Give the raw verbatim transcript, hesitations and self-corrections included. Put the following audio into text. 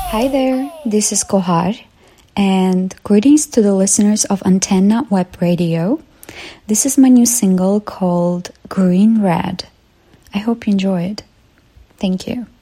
Hi there, this is Kohar, and greetings to the listeners of Antenna Web Radio. This is my new single called Green Red. I hope you enjoy it. Thank you.